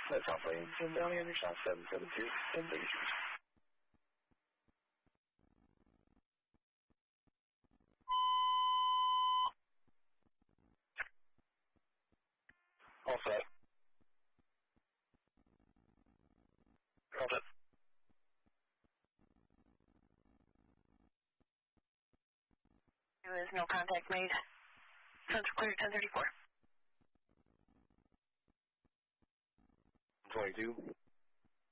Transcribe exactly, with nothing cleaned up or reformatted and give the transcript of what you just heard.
That's Alpha Inland Bounty under South seven seven two, ten thirty-three. All set. All set. There was no contact made. Central clear ten thirty-four. twenty-two.